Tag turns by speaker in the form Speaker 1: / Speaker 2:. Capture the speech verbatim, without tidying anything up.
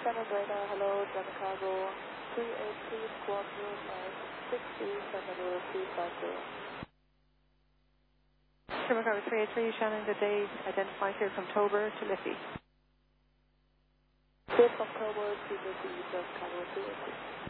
Speaker 1: Shannon radar, hello, German cargo, three eight three squawk zero five, six three seven zero three five zero.
Speaker 2: German cargo three eight three, Shannon, good day. Identify here from Tober to Liffey.
Speaker 1: Here from Tober to Liffey, German cargo three eight three.